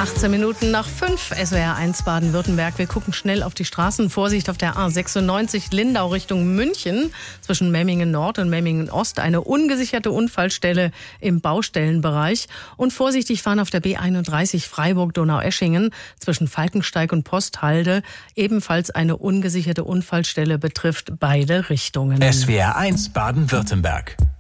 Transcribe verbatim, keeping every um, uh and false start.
achtzehn Minuten nach fünf, S W R eins Baden-Württemberg. Wir gucken schnell auf die Straßen. Vorsicht auf der A sechsundneunzig Lindau Richtung München. Zwischen Memmingen Nord und Memmingen Ost eine ungesicherte Unfallstelle im Baustellenbereich. Und vorsichtig fahren auf der B einunddreißig Freiburg-Donaueschingen zwischen Falkensteig und Posthalde. Ebenfalls eine ungesicherte Unfallstelle, betrifft beide Richtungen. S W R eins Baden-Württemberg.